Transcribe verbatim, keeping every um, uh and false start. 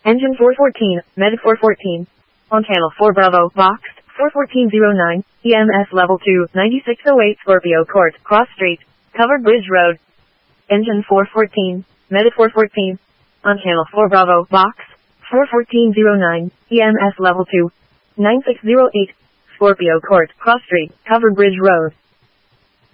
Engine four fourteen, Medic four fourteen. On channel four Bravo, boxed, four fourteen oh nine, E M S level two, ninety-six oh eight Scorpio Court, Cross Street, Covered Bridge Road. Engine four fourteen, Medic four fourteen. On channel four Bravo, boxed, four fourteen oh nine, E M S level two, ninety-six oh eight, Scorpio Court, Cross Street, Covered Bridge Road.